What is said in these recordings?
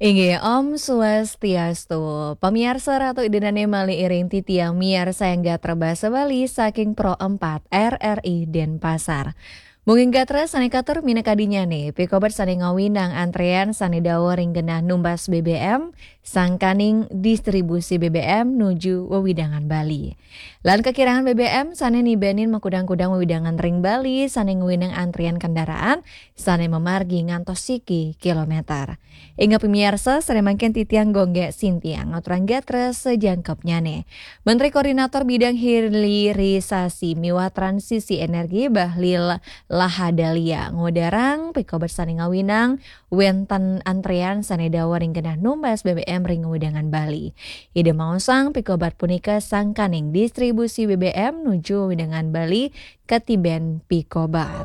Inggih Om Swastiastu. Pamirsa Ratu Idinane Mali Iring Titiang Miarsa yang terbasa Bali saking Pro 4 RRI Denpasar. Mungkin gatra sane katur mina kadinyane, pikobat sane ngawinang antrean sane dawa ring genah numbas BBM, sangkaning distribusi BBM nuju wewidangan Bali. Lan kekirangan BBM sane nibenin makudang-kudang wewidangan ring Bali sane ngawinang antrian kendaraan sane memargi ngantos siki kilometer. Inga pemirsa sare mangken titiang gongge sintiang ngaturan gatra sejangkepnyane. Menteri Koordinator Bidang Hilirisasi Miwa Transisi Energi Bahlil Lahadalia ngodarang pikobat sane ngawinang wenten antrean sane dawa ring genah numbas BBM ring wedangan Bali. Ide maosang pikobat punika sangkaning distribusi BBM nuju wedangan Bali ketiben pikobat.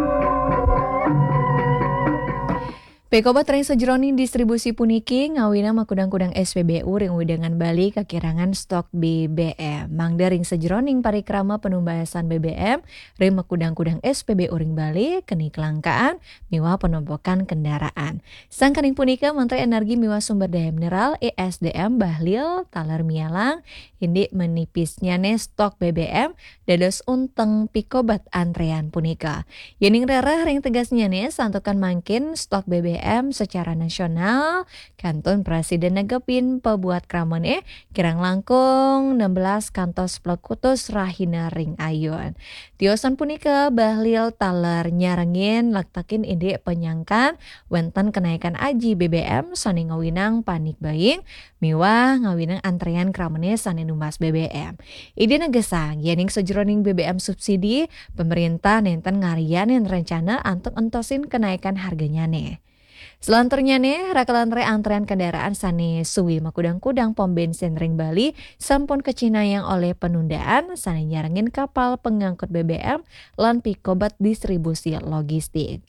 Pikobat ring sejroning distribusi puniki ngawina makudang-kudang SPBU ring wedangan Bali kekirangan stok BBM. Mangda ring sejroning parikrama penumbasan BBM ring makudang-kudang SPBU ring Bali keni kelangkaan miwa penumpukan kendaraan. Sangkaning punika Menteri Energi miwa Sumber Daya Mineral ESDM Bahlil Taler Mialang indi menipisnya stok BBM dados unteng pikobat antrean punika. Yening rereh ring tegasnya santukan mangkin stok BBM secara nasional kantun Presiden negepin pebuat kramone kirang langkung 16 kantos plekutus rahina ring ayun. Tiosan punika Bahlil Taler nyarengin laktakin ide penyangkan wenten kenaikan aji BBM sane ngawinang panik buying miwah ngawinang antrean kramone sane numbas BBM. Ide negesang yening sejroning BBM subsidi pemerintah nenten ngarianin rencana antuk entosin kenaikan harganya Selanturnya rakalantre antrean kendaraan sane suwi makudang-kudang pom bensin ring Bali sampun kecinayang oleh penundaan sane nyarengin kapal pengangkut BBM lan pikobat distribusi logistik.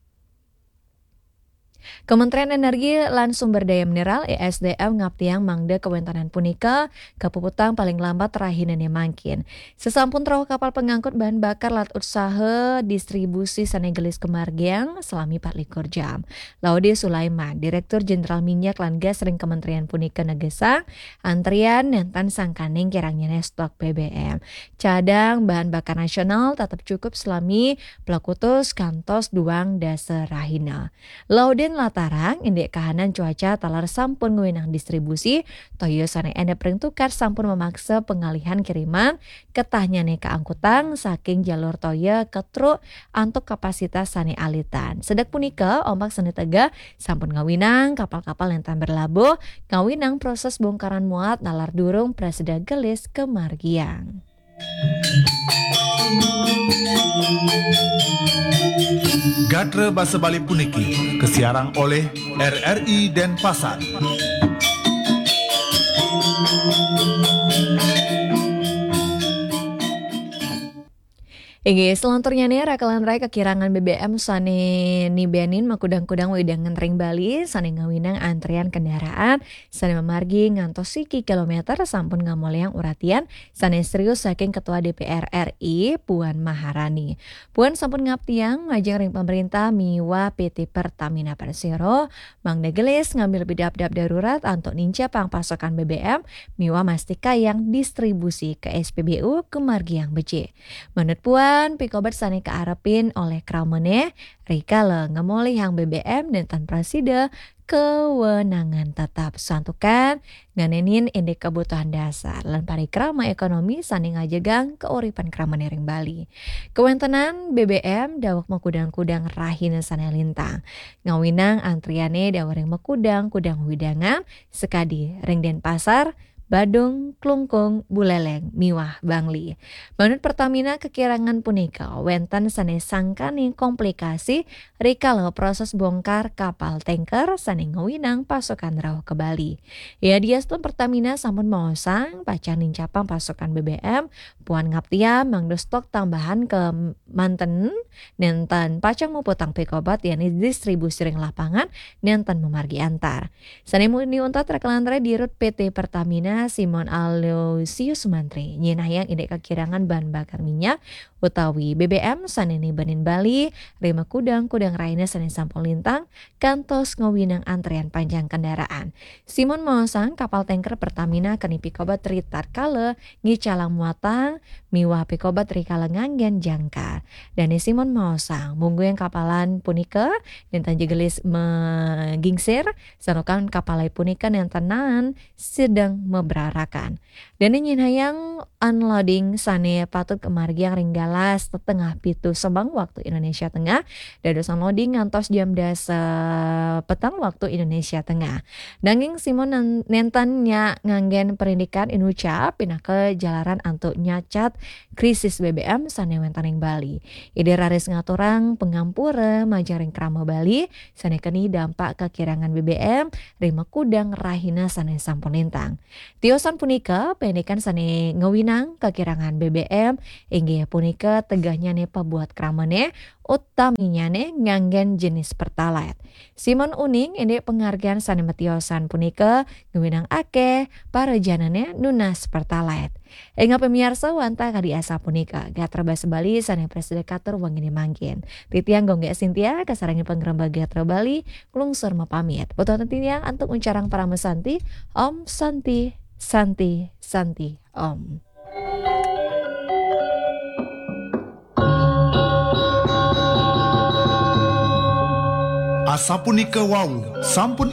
Kementerian Energi lan Sumber Daya Mineral ESDM ngaptiang mangda kewentanan punika kapuputang paling lambat rahinane mangkin. Sesampun traw kapal pengangkut bahan bakar lat usaha distribusi sanegelis kemargiang selami 24 jam. Laude Sulaiman, Direktur Jenderal Minyak lan Gas ring Kementerian punika negesang antrian nentan sangkaning kirangnya stok BBM. Cadang bahan bakar nasional tetap cukup selami pelakutus kantos duang dasar rahina. Lauden latarang indek kahanan cuaca talar sampun ngewinang distribusi toyo sane ende tukar sampun memaksa pengalihan kiriman ketahnya keangkutan saking jalur toyo ke truk antuk kapasitas sane alitan. Sedek punika ombak sane tega sampun ngawinang kapal-kapal lentan berlabuh ngawinang proses bongkaran muat nalar durung Presiden gelis ke Margiang. Gatre Basa Bali puniki kesiarang oleh RRI Denpasar. Inggih selanturnya rakalan rai kekirangan BBM sane nibenin makudang-kudang wedangan ring Bali sane ngawinang antrean kendaraan sane memargi ngantos siki kilometer sampun ngamoleang uratian sane serius saking Ketua DPR RI Puan Maharani. Puan sampun ngaptiang ngajeng ring pemerintah miwa PT Pertamina Persero mangda gelis ngambil bidap-dap darurat untuk nincapang pasokan BBM miwa mastika yang distribusi ke SPBU ke Margiang Bece. Menurut Puan pikobat sane kearepin oleh kramene rikala ngemoleh yang BBM dan tan prasida kewenangan tetap santukan nganenin indek kebutuhan dasar lan parikrama ekonomi sane ngajegang keuripan kramene ring Bali. Kewentenan BBM dawak makudang-kudang rahina sane lintang. Ngawinang antriane dawak ring makudang-kudang widangan sekadi ring Denpasar Badung, Klungkung, Buleleng, Miwah, Bangli. Menurut Pertamina kekirangan punika wenten sane sangkaning komplikasi rikala proses bongkar kapal tanker sane ngawinang pasokan raw ke Bali. Ya diastun Pertamina sampun maosang pacan nincapang pasokan BBM Puan ngaptia mangdo stok tambahan ke manten nenten pacang muputang pikobat yakni distribusi ring lapangan nenten memargi antar. Sane muni untat rekalantre dirut PT Pertamina Simon Aloysius Mantri nyenah yang indek kekirangan bahan bakar minyak utawi BBM saneni Banin Bali rima kudang raina sanes sampul lintang kantos ngawinang antrean panjang kendaraan. Simon Mosang kapal tanker Pertamina kani pikobat ritat kale ngicalang muatang miwah pikobat rikala nganggen jangkar. Dan Simon Mosang munggu yang kapalan punika nentan jegelis mengingsir sanokan kapalai punika nentenan sedang meberarakan. Dan nyin hayang unloading sane patut kemargiang ringgalas tetengah pitu sebang waktu Indonesia Tengah dados unloading ngantos jam 10 petang waktu Indonesia Tengah. Danging Simon nentannya nganggen perindikan inucap pindah ke jalaran antuk nyacat krisis BBM sane wentaning Bali. Ide raris ngaturang pengampura majaring krama Bali sane keni dampak kekirangan BBM rima kudang rahina sane sampun lintang. Tiosan punika pendikan sane ngewinang kekirangan BBM inggih punika tegahnya ne pabuat kramane utaminya ne nganggen jenis pertalite. Simon Uning ini penghargaan sane metiosan punika ngewinang akeh para janane nunas pertalite. Enga pemirsa wanta kadi asa punika Gatra Basa Bali sane presdekatur wangini mangkin. Titiang gongge Sintia kasarangin penggeramba Gatra Bali kulungsur mapamit. Botohan titiang antuk uncarang para mesanti Om Santi Santi Santi Om. Asa punika wau sampun